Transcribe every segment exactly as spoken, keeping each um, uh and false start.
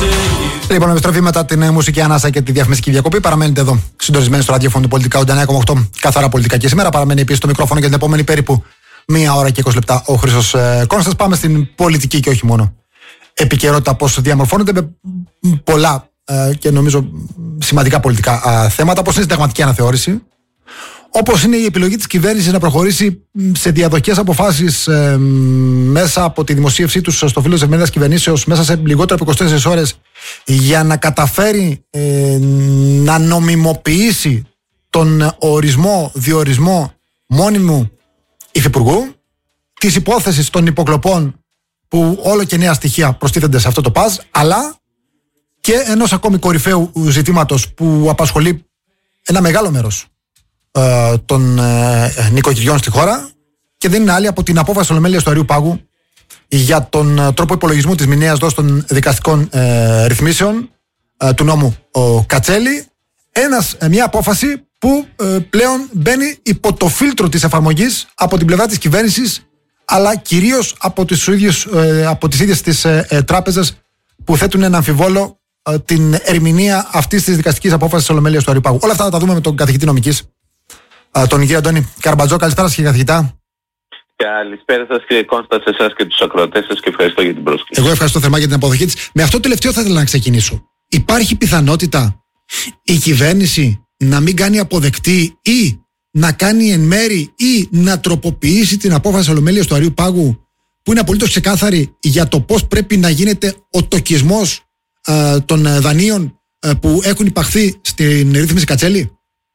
Λοιπόν, επιστροφή μετά την μουσική ανάσα και τη διαφημιστική διακοπή. Παραμένετε εδώ, συντονισμένοι στο ραδιόφωνο του Πολιτικά ογδόντα εννέα κόμμα οκτώ. Καθαρά πολιτικά και σήμερα. Παραμένει επίσης το μικρόφωνο για την επόμενη περίπου μία ώρα και είκοσι λεπτά ο Χρήστος ε, Κόνστας. Πάμε στην πολιτική και όχι μόνο επικαιρότητα, πώς διαμορφώνεται με πολλά ε, και νομίζω σημαντικά πολιτικά ε, θέματα, όπως είναι η συνταγματική αναθεώρηση. Όπως είναι η επιλογή της κυβέρνησης να προχωρήσει σε διαδοχές αποφάσεις ε, μέσα από τη δημοσίευσή τους στο φύλλο της εφημερίδας κυβερνήσεως μέσα σε λιγότερο από είκοσι τέσσερις ώρες για να καταφέρει ε, να νομιμοποιήσει τον ορισμό, διορισμό μόνιμου υφυπουργού, της υπόθεσης των υποκλοπών που όλο και νέα στοιχεία προστίθενται σε αυτό το παζ, αλλά και ενός ακόμη κορυφαίου ζητήματος που απασχολεί ένα μεγάλο μέρος των ε, νοικοκυριών στη χώρα και δεν είναι άλλη από την απόφαση της Ολομέλειας του Αριού Πάγου για τον τρόπο υπολογισμού της μηνιαίας δόσης των δικαστικών ε, ρυθμίσεων ε, του νόμου ο Κατσέλη. Ένας, ε, μια απόφαση που ε, πλέον μπαίνει υπό το φίλτρο της εφαρμογής από την πλευρά της κυβέρνησης, αλλά κυρίως από τις, ίδιους, ε, από τις ίδιες τις ε, ε, τράπεζες που θέτουν ένα αμφιβόλο ε, την ερμηνεία αυτής της δικαστικής απόφασης της Ολομέλειας του Αριού Πάγου. Όλα αυτά θα τα δούμε με τον καθηγητή νομικής, τον κύριο Αντώνη Καρμπατζό. Καλησπέρα σας, κύριε καθηγητά. Καλησπέρα σας, κύριε Κόνστα, σε εσάς και τους ακροατές σας, και ευχαριστώ για την πρόσκληση. Εγώ ευχαριστώ θερμά για την αποδοχή της. Με αυτό το τελευταίο θα ήθελα να ξεκινήσω. Υπάρχει πιθανότητα η κυβέρνηση να μην κάνει αποδεκτή ή να κάνει εν μέρη ή να τροποποιήσει την απόφαση Ολομέλειας του Αριού Πάγου, που είναι απολύτως ξεκάθαρη για το πώς πρέπει να γίνεται ο τοκισμός ε, των δανείων ε, που έχουν υπαχθεί στην ρύθμιση Κατσέλη?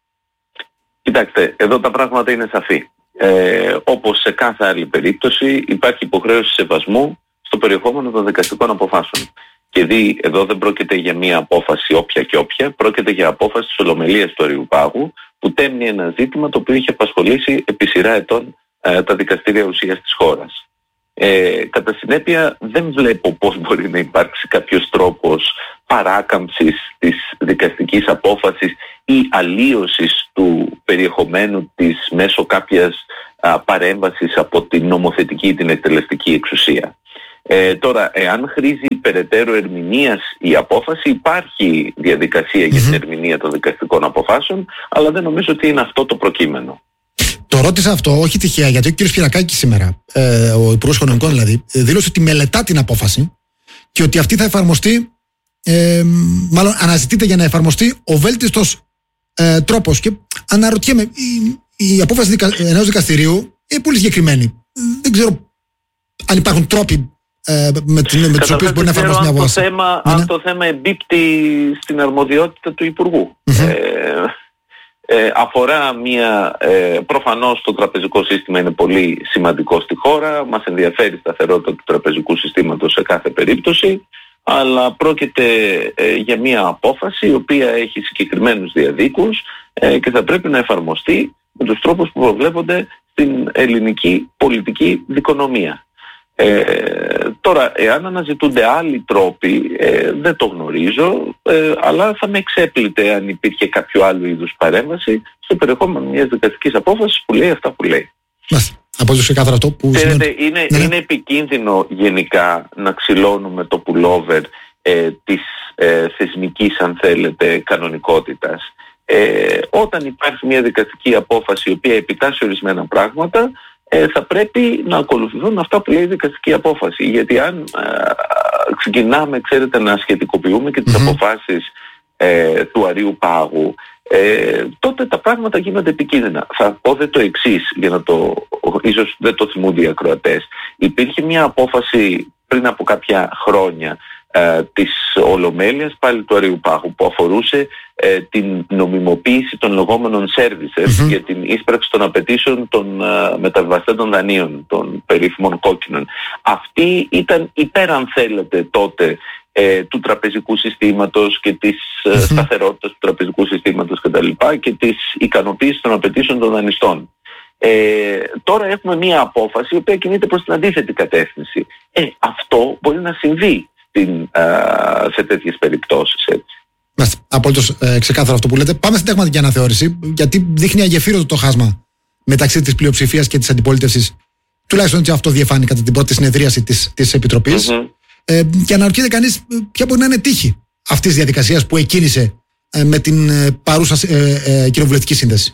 Κοιτάξτε, εδώ τα πράγματα είναι σαφή. Ε, όπως σε κάθε άλλη περίπτωση υπάρχει υποχρέωση σεβασμού στο περιεχόμενο των δικαστικών αποφάσεων. Και δει, εδώ δεν πρόκειται για μια απόφαση όποια και όποια, πρόκειται για απόφαση της Ολομελίας του Αριού Πάγου που τέμνει ένα ζήτημα το οποίο είχε απασχολήσει επί σειρά ετών ε, τα δικαστήρια ουσίας της χώρας. Ε, κατά συνέπεια δεν βλέπω πώς μπορεί να υπάρξει κάποιος τρόπος παράκαμψης της δικαστικής απόφασης ή αλλίωσης του περιεχομένου της μέσω κάποιας α, παρέμβασης από την νομοθετική ή την εκτελεστική εξουσία. Ε, τώρα, εάν χρήζει περαιτέρω ερμηνείας η απόφαση, υπάρχει διαδικασία mm-hmm. για την ερμηνεία των δικαστικών αποφάσεων, αλλά δεν νομίζω ότι είναι αυτό το προκείμενο. Το ρώτησα αυτό όχι τυχαία, γιατί ο κ. Σπυρακάκης σήμερα, ε, ο Υπουργός Οικονομικών δηλαδή, δήλωσε ότι μελετά την απόφαση και ότι αυτή θα εφαρμοστεί, ε, μάλλον αναζητείται για να εφαρμοστεί ο βέλτιστος ε, τρόπος. Και αναρωτιέμαι, η, η απόφαση δικα, ενός δικαστηρίου είναι πολύ συγκεκριμένη. Δεν ξέρω αν υπάρχουν τρόποι ε, με, με τους οποίους μπορεί να εφαρμοστεί μια απόφαση. Το θέμα, ναι, αν ναι. το θέμα εμπίπτει στην αρμοδιότητα του Υπουργού. Mm-hmm. Ε, Ε, αφορά μια, ε, προφανώς το τραπεζικό σύστημα είναι πολύ σημαντικό στη χώρα, μας ενδιαφέρει η σταθερότητα του τραπεζικού συστήματος σε κάθε περίπτωση, αλλά πρόκειται ε, για μια απόφαση η οποία έχει συγκεκριμένους διαδίκους ε, και θα πρέπει να εφαρμοστεί με τους τρόπους που προβλέπονται στην ελληνική πολιτική δικονομία. Ε, τώρα, εάν αναζητούνται άλλοι τρόποι, ε, δεν το γνωρίζω, ε, αλλά θα με εξέπλητε αν υπήρχε κάποιο άλλο είδους παρέμβαση στο περιεχόμενο μιας δικαστικής απόφασης που λέει αυτά που λέει. Μάλιστα. Από το ξεκάθαρο αυτό που Ξέρετε, είναι, ναι. είναι επικίνδυνο γενικά να ξυλώνουμε το pullover ε, της ε, θεσμικής, αν θέλετε, κανονικότητας. Ε, όταν υπάρχει μια δικαστική απόφαση η οποία επιτάσσει ορισμένα πράγματα, Ε, θα πρέπει να ακολουθηθούν αυτά που λέει η δικαστική απόφαση. Γιατί αν ε, ξεκινάμε, ξέρετε, να σχετικοποιούμε και τις mm-hmm. αποφάσεις ε, του Αριού Πάγου, ε, τότε τα πράγματα γίνονται επικίνδυνα. Θα πω δε το εξής, για να το, ίσως δεν το θυμούνται οι ακροατές. Υπήρχε μια απόφαση πριν από κάποια χρόνια ε, της Ολομέλειας, πάλι του Αριού Πάγου, που αφορούσε ε, την νομιμοποίηση των λεγόμενων services mm-hmm. για την ίσπραξη των απαιτήσεων των ε, μεταβιβαστέντων δανείων, των περίφημων κόκκινων. Αυτή ήταν υπέρ, αν θέλετε, τότε ε, του τραπεζικού συστήματος και της ε, mm-hmm. σταθερότητας του τραπεζικού συστήματος κτλ. Και της ικανοποίησης των απαιτήσεων των δανειστών. Ε, τώρα έχουμε μία απόφαση η οποία κινείται προς την αντίθετη κατεύθυνση. Ε, αυτό μπορεί να συμβεί στην, α, σε τέτοιες περιπτώσεις. Έτσι. Απόλυτος ε, ξεκάθαρο αυτό που λέτε. Πάμε στην συνταγματική αναθεώρηση, γιατί δείχνει αγεφύρωτο το χάσμα μεταξύ της πλειοψηφίας και της αντιπολίτευσης. Τουλάχιστον έτσι αυτό διεφάνει κατά την πρώτη συνεδρίαση της, της Επιτροπής. Mm-hmm. Ε, και αναρωτιέται κανείς ποια μπορεί να είναι τύχη αυτής της διαδικασίας που εκκίνησε ε, με την ε, παρούσα ε, ε, κοινοβουλευτική σύνθεση.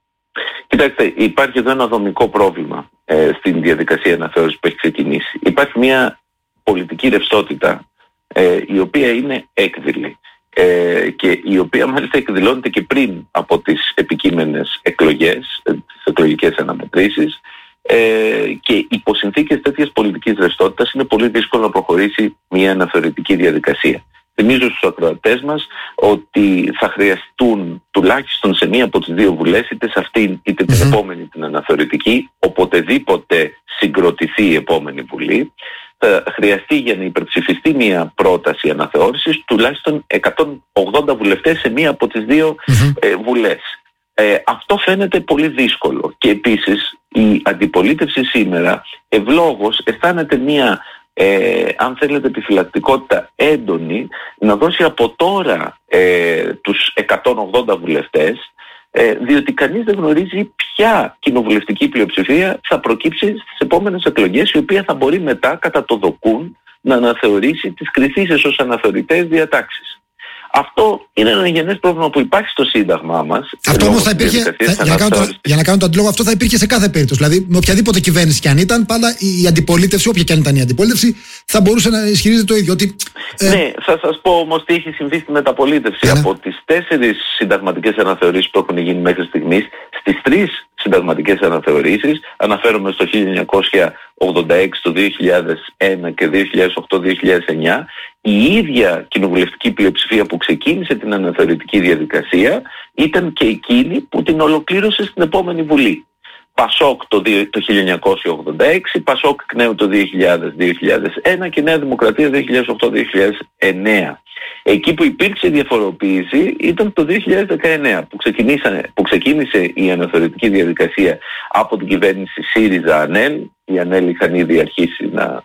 Κοιτάξτε, υπάρχει εδώ ένα δομικό πρόβλημα ε, στην διαδικασία αναθεώρησης που έχει ξεκινήσει. Υπάρχει μια πολιτική ρευστότητα ε, η οποία είναι έκδηλη ε, και η οποία μάλιστα εκδηλώνεται και πριν από τις επικείμενες εκλογές, ε, τις εκλογικές αναμετρήσεις, ε, και υπό συνθήκες τέτοιας πολιτικής ρευστότητας είναι πολύ δύσκολο να προχωρήσει μια αναθεωρητική διαδικασία. Θυμίζω στους ακροατές μας ότι θα χρειαστούν τουλάχιστον σε μία από τις δύο βουλές, είτε σε αυτήν είτε την mm-hmm. επόμενη την αναθεωρητική, οποτεδήποτε συγκροτηθεί η επόμενη βουλή, θα χρειαστεί για να υπερψηφιστεί μία πρόταση αναθεώρησης τουλάχιστον εκατόν ογδόντα βουλευτές σε μία από τις δύο mm-hmm. ε, βουλές. Ε, αυτό φαίνεται πολύ δύσκολο και επίσης η αντιπολίτευση σήμερα ευλόγως αισθάνεται μία Ε, αν θέλετε επιφυλακτικότητα έντονη να δώσει από τώρα ε, τους εκατόν ογδόντα βουλευτές, ε, διότι κανείς δεν γνωρίζει ποια κοινοβουλευτική πλειοψηφία θα προκύψει στις επόμενες εκλογές, η οποία θα μπορεί μετά κατά το δοκούν να αναθεωρήσει τις κριθήσεις ως αναθεωρητές διατάξεις. Αυτό είναι ένα γενές πρόβλημα που υπάρχει στο Σύνταγμά μας. Αυτό όμως θα υπήρχε, θα, για, να κάνω το, για να κάνω το αντίλογο, αυτό θα υπήρχε σε κάθε περίπτωση. Δηλαδή, με οποιαδήποτε κυβέρνηση κι αν ήταν, πάντα η, η αντιπολίτευση, όποια κι αν ήταν η αντιπολίτευση, θα μπορούσε να ισχυρίζεται το ίδιο. Ότι, ε... Ναι, θα σας πω όμως τι έχει συμβεί στη μεταπολίτευση. Ναι. Από τις τέσσερις συνταγματικές αναθεωρήσεις που έχουν γίνει μέχρι στιγμής, στις τρεις συνταγματικές αναθεωρήσεις, αναφέρομαι στο χίλια εννιακόσια ογδόντα έξι, το δύο χιλιάδες ένα και δύο χιλιάδες οκτώ δύο χιλιάδες εννιά, η ίδια κοινοβουλευτική πλειοψηφία που ξεκίνησε την αναθεωρητική διαδικασία ήταν και εκείνη που την ολοκλήρωσε στην επόμενη Βουλή. Πασόκ το, το χίλια εννιακόσια ογδόντα έξι, Πασόκ εκ νέου το δύο χιλιάδες δύο χιλιάδες ένα και Νέα Δημοκρατία δύο χιλιάδες οκτώ δύο χιλιάδες εννιά. Εκεί που υπήρξε διαφοροποίηση ήταν το δύο χιλιάδες δεκαεννιά που, που ξεκίνησε η αναθεωρητική διαδικασία από την κυβέρνηση ΣΥΡΙΖΑ-ΑΝΕΛ. Οι ΑΝΕΛ είχαν ήδη αρχίσει να,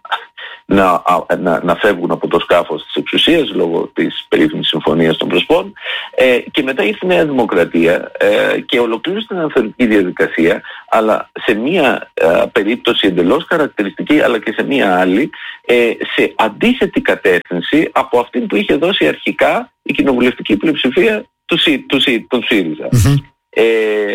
να, να, να φεύγουν από το σκάφος της εξουσίας λόγω της περίφημης συμφωνίας των Πρεσπών, ε, και μετά ήρθε η Νέα Δημοκρατία ε, και ολοκλήρωσε την αναθεωρητική διαδικασία, αλλά σε μία ε, περίπτωση εντελώς χαρακτηριστική, αλλά και σε μία άλλη ε, σε αντίθετη κατεύθυνση από αυτή που είχε δώσει αρχικά η κοινοβουλευτική πλειοψηφία του, του, του, του ΣΥΡΙΖΑ. Mm-hmm. Ε,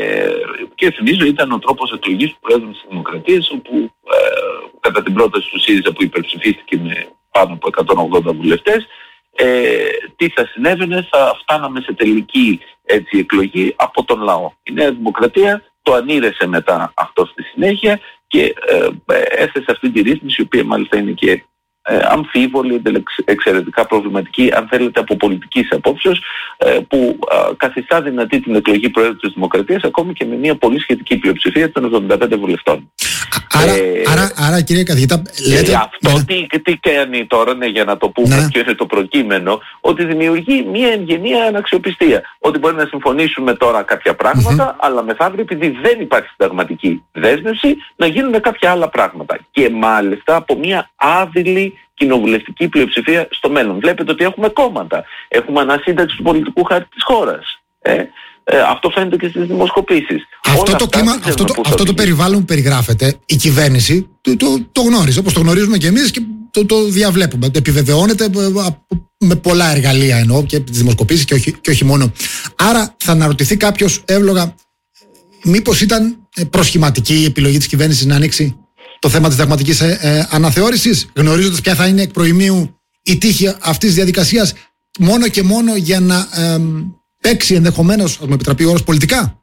και θυμίζω ήταν ο τρόπος εκλογής του Πρόεδρου της Δημοκρατίας, όπου ε, κατά την πρόταση του ΣΥΡΙΖΑ που υπερψηφίστηκε με πάνω από εκατόν ογδόντα βουλευτές, ε, τι θα συνέβαινε, θα φτάναμε σε τελική έτσι, εκλογή από τον λαό. Η Νέα Δημοκρατία το ανήρεσε μετά αυτό στη συνέχεια και ε, έθεσε αυτή τη ρύθμιση, η οποία μάλιστα είναι και Ε, αμφίβολη, εξαιρετικά προβληματική, αν θέλετε, από πολιτικής απόψεως, ε, που ε, καθιστά δυνατή την εκλογή Προέδρου της Δημοκρατίας ακόμη και με μια πολύ σχετική πλειοψηφία των εβδομήντα πέντε βουλευτών. Άρα, ε, άρα, άρα κύριε καθηγητά, λέτε... Ε, αυτό ναι. τι, τι κάνει τώρα, ναι, για να το πούμε ναι. ποιο είναι το προκείμενο, ότι δημιουργεί μια ευγενή αναξιοπιστία. Ότι μπορεί να συμφωνήσουμε τώρα κάποια πράγματα, mm-hmm. αλλά μεθαύριο, επειδή δεν υπάρχει συνταγματική δέσμευση, να γίνουν κάποια άλλα πράγματα. Και μάλιστα από μια άδειλη κοινοβουλευτική πλειοψηφία στο μέλλον. Βλέπετε ότι έχουμε κόμματα. Έχουμε ανασύνταξη του πολιτικού χάρτη της χώρας. Ε, ε, αυτό φαίνεται και στις δημοσκοπήσεις. Αυτό, το, κλίμα, αυτό, το, αυτό το περιβάλλον που περιγράφεται, η κυβέρνηση το, το, το γνώριζε, όπως το γνωρίζουμε και εμείς και το, το διαβλέπουμε. Το επιβεβαιώνεται με πολλά εργαλεία, εννοώ, και τις δημοσκοπήσεις και όχι, και όχι μόνο. Άρα θα αναρωτηθεί κάποιος εύλογα, μήπως ήταν προσχηματική η επιλογή της κυβέρνησης να ανοίξει το θέμα της συνταγματικής ε, ε, αναθεώρησης, γνωρίζοντας ποια θα είναι εκ προημίου η τύχη αυτής της διαδικασίας, μόνο και μόνο για να ε, παίξει ενδεχομένως, ας μου επιτραπεί ο όρος, πολιτικά.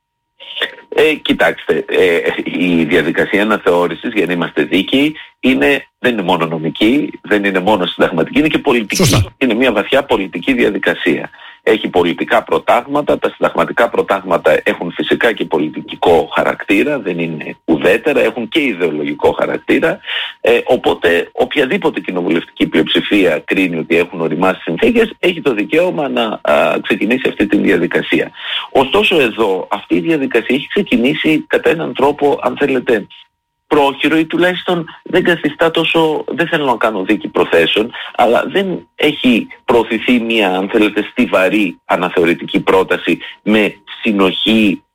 Ε, κοιτάξτε, ε, η διαδικασία αναθεώρησης, για να είμαστε δίκαιοι, είναι, δεν είναι μόνο νομική, δεν είναι μόνο συνταγματική, είναι και πολιτική. Σωστά. Είναι μια βαθιά πολιτική διαδικασία. Έχει πολιτικά προτάγματα, τα συνταγματικά προτάγματα έχουν φυσικά και πολιτικό χαρακτήρα, δεν είναι ουδέτερα, έχουν και ιδεολογικό χαρακτήρα, ε, οπότε οποιαδήποτε κοινοβουλευτική πλειοψηφία κρίνει ότι έχουν οριμάσει συνθήκες, έχει το δικαίωμα να α, ξεκινήσει αυτή τη διαδικασία. Ωστόσο εδώ αυτή η διαδικασία έχει ξεκινήσει κατά έναν τρόπο, αν θέλετε, πρόχειρο, ή τουλάχιστον δεν καθιστά τόσο, δεν θέλω να κάνω δίκη προθέσεων, αλλά δεν έχει προωθηθεί μια, αν θέλετε, στιβαρή αναθεωρητική πρόταση με συνοχή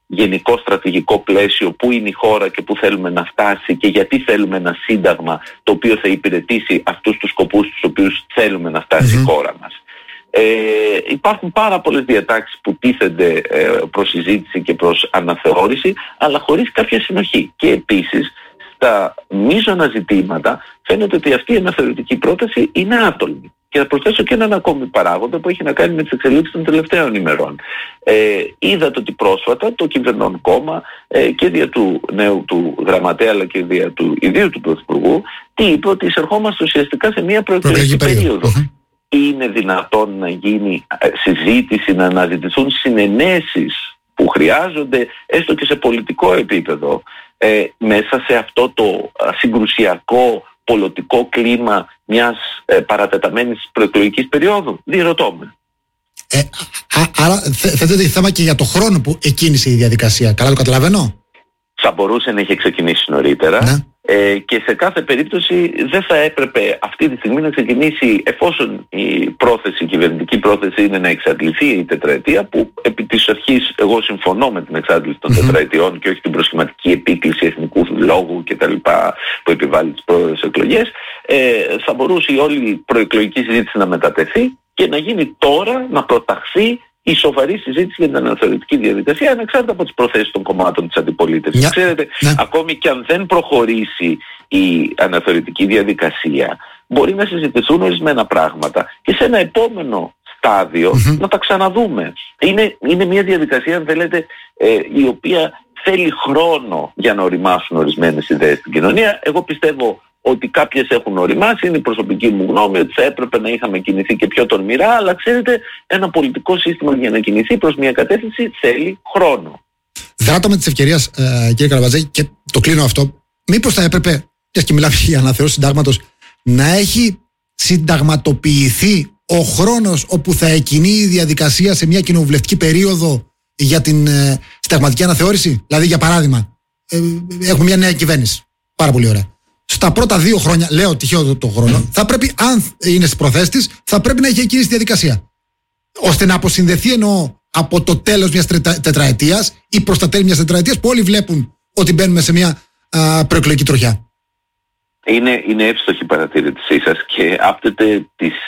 γενικό στρατηγικό πλαίσιο, πού είναι η χώρα και πού θέλουμε να φτάσει και γιατί θέλουμε ένα σύνταγμα το οποίο θα υπηρετήσει αυτούς τους σκοπούς τους οποίους θέλουμε να φτάσει mm-hmm. η χώρα μας. Ε, υπάρχουν πάρα πολλές διατάξεις που τίθενται ε, προς συζήτηση και προς αναθεώρηση, αλλά χωρίς κάποια συνοχή. Και επίσης στα μείζωνα ζητήματα φαίνεται ότι αυτή η αναθεωρητική πρόταση είναι άτολμη. Και θα προσθέσω και έναν ακόμη παράγοντα που έχει να κάνει με τις εξελίξεις των τελευταίων ημερών. Ε, είδατε ότι πρόσφατα το κυβερνών κόμμα ε, και δια του νέου του γραμματέα αλλά και δια του ιδίου του Πρωθυπουργού τι είπε, ότι εισερχόμαστε ουσιαστικά σε μια προεκλογική περίοδο. Mm-hmm. Είναι δυνατόν να γίνει συζήτηση, να αναζητηθούν συνενέσεις που χρειάζονται έστω και σε πολιτικό επίπεδο ε, μέσα σε αυτό το συγκρουσιακό πολιτικό κλίμα μιας ε, παρατεταμένης προεκλογικής περίοδου? Διερωτώ με. Ε, α, άρα θέλετε ότι θέμα και για το χρόνο που εκκίνησε η διαδικασία. Καλά το καταλαβαίνω? Θα μπορούσε να είχε ξεκινήσει νωρίτερα. Ναι. Ε, και σε κάθε περίπτωση δεν θα έπρεπε αυτή τη στιγμή να ξεκινήσει, εφόσον η πρόθεση, η κυβερνητική πρόθεση είναι να εξαντληθεί η τετραετία, που επί της αρχής εγώ συμφωνώ με την εξάντληση των mm-hmm. τετραετιών και όχι την προσχηματική επίκληση εθνικού λόγου κτλ. Που επιβάλλει τις πρόεδρες εκλογές, ε, θα μπορούσε η όλη προεκλογική συζήτηση να μετατεθεί και να γίνει τώρα, να προταχθεί η σοβαρή συζήτηση για την αναθεωρητική διαδικασία, ανεξάρτητα από τις προθέσεις των κομμάτων της αντιπολίτευσης. Yeah. Ξέρετε, yeah. ακόμη και αν δεν προχωρήσει η αναθεωρητική διαδικασία, μπορεί να συζητηθούν ορισμένα πράγματα και σε ένα επόμενο στάδιο mm-hmm. να τα ξαναδούμε. Είναι, είναι μια διαδικασία, αν θέλετε, ε, η οποία θέλει χρόνο για να οριμάσουν ορισμένες ιδέες στην κοινωνία. Εγώ πιστεύω ότι κάποιες έχουν οριμάσει, είναι η προσωπική μου γνώμη ότι θα έπρεπε να είχαμε κινηθεί και πιο τολμηρά, αλλά ξέρετε, ένα πολιτικό σύστημα για να κινηθεί προς μια κατεύθυνση θέλει χρόνο. Δράτω με τις ευκαιρίες, ε, κύριε Καραβατζάκη, και το κλείνω αυτό, μήπως θα έπρεπε, μιας και μιλάμε για αναθεώρηση συντάγματος, να έχει συνταγματοποιηθεί ο χρόνος όπου θα εκκινεί η διαδικασία σε μια κοινοβουλευτική περίοδο για την ε, συνταγματική αναθεώρηση? Δηλαδή, για παράδειγμα, ε, έχουμε μια νέα κυβέρνηση. Πάρα πολύ ωραία. Στα πρώτα δύο χρόνια, λέω τυχαίο το, το χρόνο, θα πρέπει, αν είναι στις προθέσεις της, θα πρέπει να έχει εκείνη τη διαδικασία. Ώστε να αποσυνδεθεί, εννοώ, από το τέλος μιας τετρα, τετραετίας ή προς τα τέλη μιας τετραετίας που όλοι βλέπουν ότι μπαίνουμε σε μια α, προεκλογική τροχιά. Είναι, είναι εύστοχη η παρατήρησή σας και άπτεται της